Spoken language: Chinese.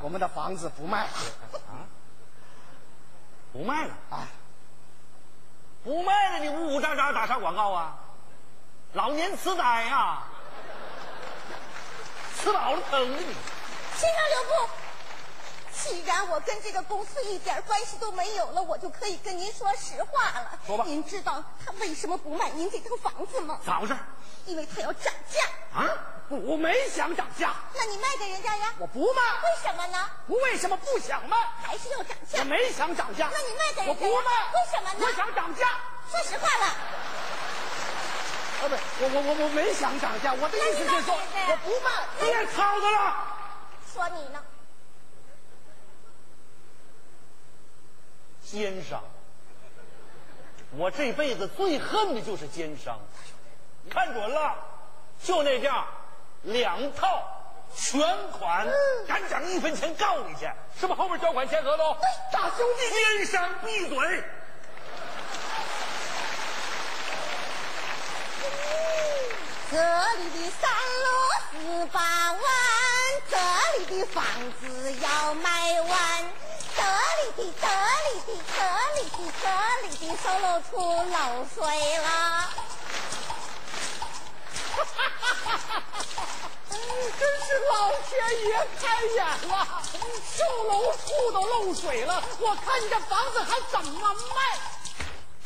我们的房子不卖了啊，不卖了啊！ 不卖了，你呜呜喳喳打啥广告啊？老年痴呆呀，吃饱了撑的你。 先生留步。既然我跟这个公司一点关系都没有了，我就可以跟您说实话了。 说吧。 您知道他为什么不卖您这套房子吗？ 咋回事？ 因为他要涨价。 啊？ 我没想涨价。 那你卖给人家呀？ 我不卖。 为什么呢？ 我为什么不想卖？ 还是要涨价？ 我没想涨价。 那你卖给人家呀？ 我不卖。 为什么呢？ 我想涨价。 说实话了。 我没想涨价，我的意思就是说，我不卖。 别吵着了。 说你呢。 奸商，我这辈子最恨的就是奸商。看准了，就那价，2套全款，敢涨1分钱告你去，是不是后面交款签合同？ 大兄弟， 奸商闭嘴！ 这里的3楼18万，这里的房子要卖完，这里的手露出漏水了。 真是老天爷开眼了，售楼处都漏水了，我看你这房子还怎么卖？